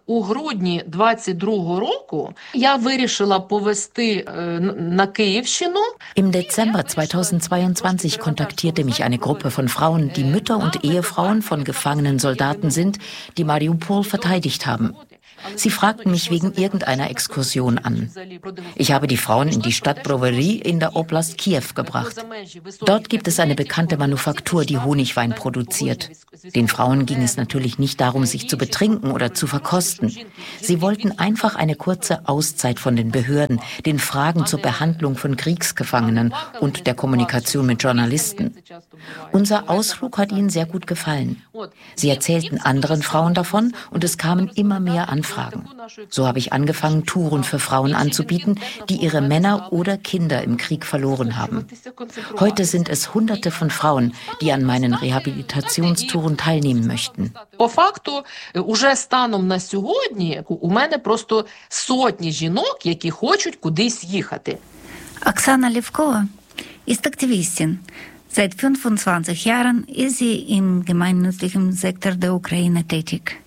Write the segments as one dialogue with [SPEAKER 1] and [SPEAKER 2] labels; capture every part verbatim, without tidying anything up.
[SPEAKER 1] У грудні двадцять другого року я вирішила повести на Київщину.
[SPEAKER 2] Im Dezember zweitausendzweiundzwanzig kontaktierte mich eine Gruppe von Frauen, die Mütter und Ehefrauen von gefangenen Soldaten sind, die Mariupol verteidigt haben. Sie fragten mich wegen irgendeiner Exkursion an. Ich habe die Frauen in die Stadt Brovary in der Oblast Kiew gebracht. Dort gibt es eine bekannte Manufaktur, die Honigwein produziert. Den Frauen ging es natürlich nicht darum, sich zu betrinken oder zu verkosten. Sie wollten einfach eine kurze Auszeit von den Behörden, den Fragen zur Behandlung von Kriegsgefangenen und der Kommunikation mit Journalisten. Unser Ausflug hat ihnen sehr gut gefallen. Sie erzählten anderen Frauen davon und es kamen immer mehr Anfragen. So habe ich angefangen, Touren für Frauen anzubieten, die ihre Männer oder Kinder im Krieg verloren haben. Heute sind es Hunderte von Frauen, die an meinen Rehabilitationstouren teilnehmen möchten.
[SPEAKER 1] По факту, уже станом на сьогодні у мене просто сотні жінок, які хочуть кудись їхати.
[SPEAKER 3] Оксана Levkova ist Aktivistin. Seit fünfundzwanzig Jahren ist sie im gemeinnützigen Sektor der Ukraine tätig.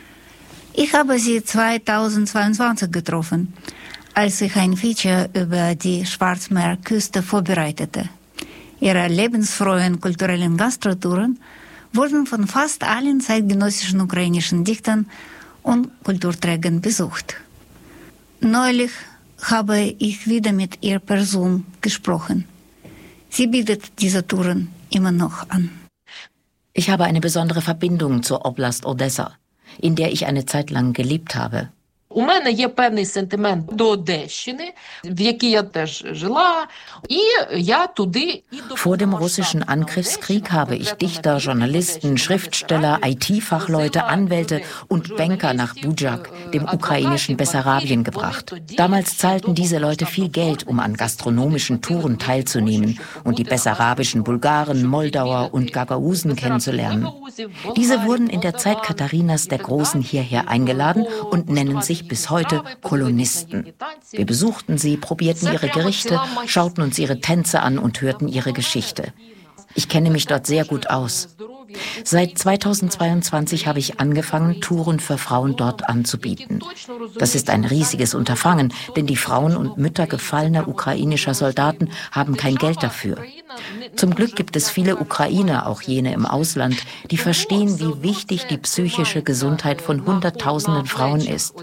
[SPEAKER 3] Ich habe sie zweitausendzweiundzwanzig getroffen, als ich ein Feature über die Schwarzmeerküste vorbereitete. Ihre lebensfrohen kulturellen Gastrotouren wurden von fast allen zeitgenössischen ukrainischen Dichtern und Kulturträgern besucht. Neulich habe ich wieder mit ihr per Zoom gesprochen. Sie bietet diese Touren immer noch an.
[SPEAKER 2] Ich habe eine besondere Verbindung zur Oblast Odessa, in der ich eine Zeit lang gelebt habe.
[SPEAKER 1] У мене є певний сентимент до Одещини, в якій я теж жила, і я туди іду.
[SPEAKER 2] Vor dem russischen Angriffskrieg habe ich Dichter, Journalisten, Schriftsteller, I T-Fachleute, Anwälte und Banker nach Budjak, dem ukrainischen Bessarabien, gebracht. Damals zahlten diese Leute viel Geld, um an gastronomischen Touren teilzunehmen und die bessarabischen Bulgaren, Moldauer und Gagausen kennenzulernen. Diese wurden in der Zeit Katharinas der Großen hierher eingeladen und nennen sich bis heute Kolonisten. Wir besuchten sie, probierten ihre Gerichte, schauten uns ihre Tänze an und hörten ihre Geschichte. Ich kenne mich dort sehr gut aus. Seit zweitausendzweiundzwanzig habe ich angefangen, Touren für Frauen dort anzubieten. Das ist ein riesiges Unterfangen, denn die Frauen und Mütter gefallener ukrainischer Soldaten haben kein Geld dafür. Zum Glück gibt es viele Ukrainer, auch jene im Ausland, die verstehen, wie wichtig die psychische Gesundheit von Hunderttausenden Frauen ist.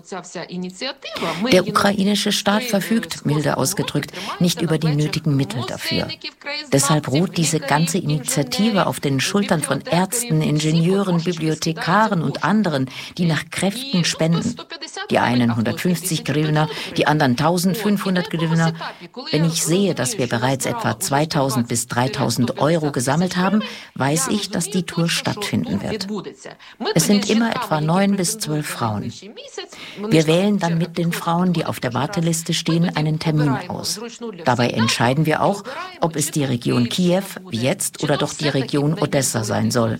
[SPEAKER 2] Der ukrainische Staat verfügt, milde ausgedrückt, nicht über die nötigen Mittel dafür. Deshalb ruht diese ganze Initiative auf den Schultern von Ärzten, Ingenieuren, Bibliothekaren und anderen, die nach Kräften spenden. Die einen hundertfünfzig Hryvnia, die anderen eintausendfünfhundert Hryvnia. Wenn ich sehe, dass wir bereits etwa zweitausend bis dreitausend Euro gesammelt haben, weiß ich, dass die Tour stattfinden wird. Es sind immer etwa neun bis zwölf Frauen. Wir wählen dann mit den Frauen, die auf der Warteliste stehen, einen Termin aus. Dabei entscheiden wir auch, ob es die Region Kiew wie jetzt oder doch die Region Odessa sein soll.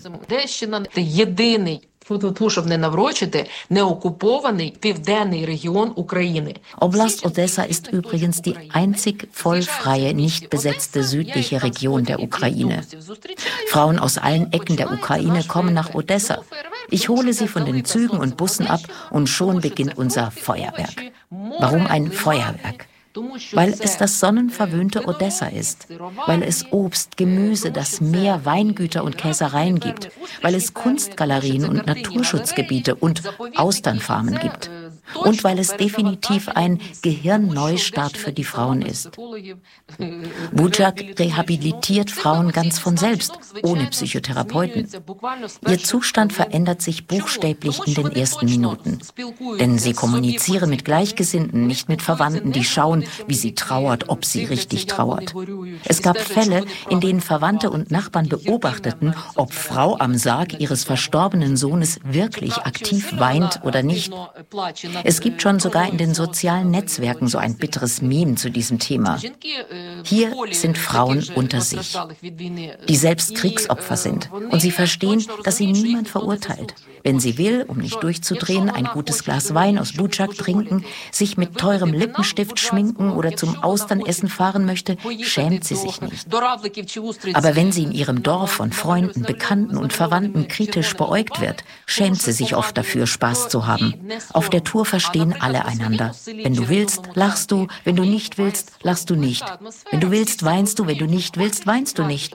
[SPEAKER 2] Oblast Odessa ist übrigens die einzig vollfreie, nicht besetzte südliche Region der Ukraine. Frauen aus allen Ecken der Ukraine kommen nach Odessa. Ich hole sie von den Zügen und Bussen ab und schon beginnt unser Feuerwerk. Warum ein Feuerwerk? Weil es das sonnenverwöhnte Odessa ist, weil es Obst, Gemüse, das Meer, Weingüter und Käsereien gibt, weil es Kunstgalerien und Naturschutzgebiete und Austernfarmen gibt. Und weil es definitiv ein Gehirnneustart für die Frauen ist. Budjak rehabilitiert Frauen ganz von selbst, ohne Psychotherapeuten. Ihr Zustand verändert sich buchstäblich in den ersten Minuten. Denn sie kommunizieren mit Gleichgesinnten, nicht mit Verwandten, die schauen, wie sie trauert, ob sie richtig trauert. Es gab Fälle, in denen Verwandte und Nachbarn beobachteten, ob Frau am Sarg ihres verstorbenen Sohnes wirklich aktiv weint oder nicht. Es gibt schon sogar in den sozialen Netzwerken so ein bitteres Meme zu diesem Thema. Hier sind Frauen unter sich, die selbst Kriegsopfer sind. Und sie verstehen, dass sie niemand verurteilt. Wenn sie will, um nicht durchzudrehen, ein gutes Glas Wein aus Budžak trinken, sich mit teurem Lippenstift schminken oder zum Austernessen fahren möchte, schämt sie sich nicht. Aber wenn sie in ihrem Dorf von Freunden, Bekannten und Verwandten kritisch beäugt wird, schämt sie sich oft dafür, Spaß zu haben. Auf der Tour verstehen alle einander. Wenn du willst, lachst du, wenn du nicht willst, lachst du nicht. Wenn du willst, weinst du, wenn du nicht willst, weinst du nicht.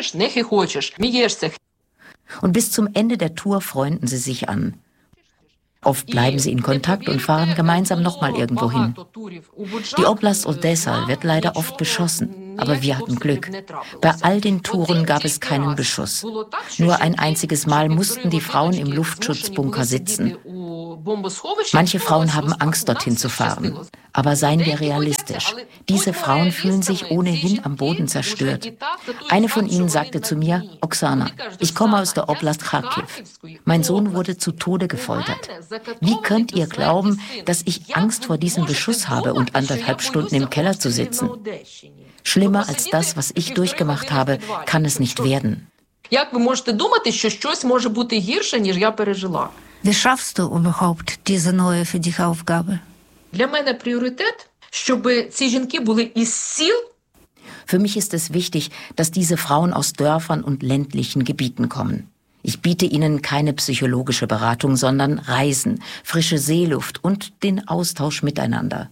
[SPEAKER 2] Und bis zum Ende der Tour freunden sie sich an. Oft bleiben sie in Kontakt und fahren gemeinsam nochmal irgendwo hin. Die Oblast Odessa wird leider oft beschossen, aber wir hatten Glück. Bei all den Touren gab es keinen Beschuss. Nur ein einziges Mal mussten die Frauen im Luftschutzbunker sitzen. Manche Frauen haben Angst, dorthin zu fahren. Aber seien wir realistisch. Diese Frauen fühlen sich ohnehin am Boden zerstört. Eine von ihnen sagte zu mir, Oksana, ich komme aus der Oblast Kharkiv. Mein Sohn wurde zu Tode gefoltert. Wie könnt ihr glauben, dass ich Angst vor diesem Beschuss habe und anderthalb Stunden im Keller zu sitzen? Schlimmer als das, was ich durchgemacht habe, kann es nicht werden.
[SPEAKER 3] Wie schaffst du überhaupt diese neue für dich Aufgabe?
[SPEAKER 2] Für mich ist es wichtig, dass diese Frauen aus Dörfern und ländlichen Gebieten kommen. Ich biete ihnen keine psychologische Beratung, sondern Reisen, frische Seeluft und den Austausch miteinander.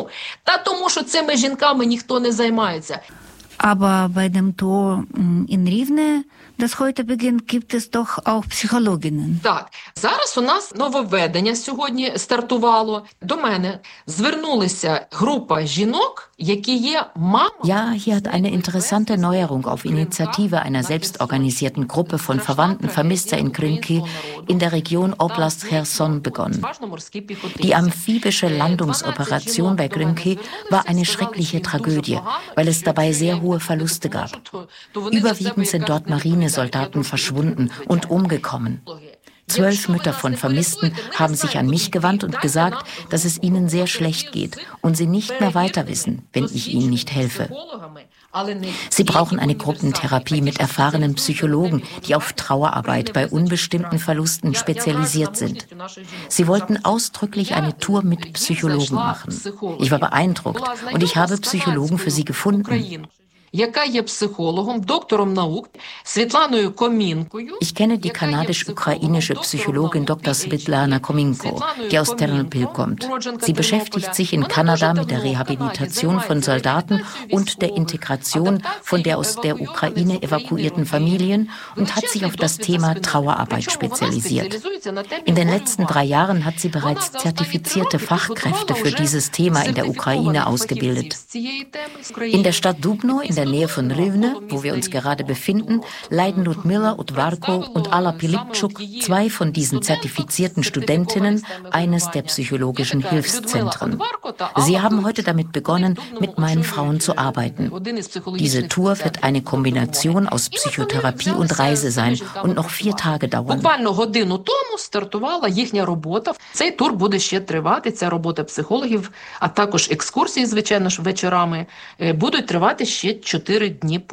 [SPEAKER 3] Aber bei dem Tor in Rivne, das heute beginnt, gibt es doch auch Psychologinnen.
[SPEAKER 1] Так, зараз у нас нововведення сьогодні стартувало. До мене звернулися група жінок, які є мамами.
[SPEAKER 2] Ja, hier hat eine interessante Neuerung auf Initiative einer selbstorganisierten Gruppe von Verwandten Vermisster in Krynki in der Region Oblast Cherson begonnen. Die amphibische Landungsoperation bei Krynki war eine schreckliche Tragödie, weil es dabei sehr hohe Verluste gab. Überwiegend sind dort Marinesoldaten verschwunden und umgekommen. Zwölf Mütter von Vermissten haben sich an mich gewandt und gesagt, dass es ihnen sehr schlecht geht und sie nicht mehr weiter wissen, wenn ich ihnen nicht helfe. Sie brauchen eine Gruppentherapie mit erfahrenen Psychologen, die auf Trauerarbeit bei unbestimmten Verlusten spezialisiert sind. Sie wollten ausdrücklich eine Tour mit Psychologen machen. Ich war beeindruckt und ich habe Psychologen für sie gefunden. Ich kenne die kanadisch-ukrainische Psychologin Doktor Svetlana Kominko, die aus Ternopil kommt. Sie beschäftigt sich in Kanada mit der Rehabilitation von Soldaten und der Integration von der aus der Ukraine evakuierten Familien und hat sich auf das Thema Trauerarbeit spezialisiert. In den letzten drei Jahren hat sie bereits zertifizierte Fachkräfte für dieses Thema in der Ukraine ausgebildet. In der Stadt Dubno, in der Nähe von Rivne, wo wir uns gerade befinden, leiden Ludmila Udvarko und Alla Pilipczuk, zwei von diesen zertifizierten Studentinnen, eines der psychologischen Hilfszentren. Sie haben heute damit begonnen, mit meinen Frauen zu arbeiten. Diese Tour wird eine Kombination aus Psychotherapie und Reise sein und noch vier Tage dauern.
[SPEAKER 1] Буквально годину тому стартувала їхня робота. Цей тур буде ще тривати, ця робота психологів, а також екскурсії, звичайно ж, вечорами, будуть тривати ще чотири дні.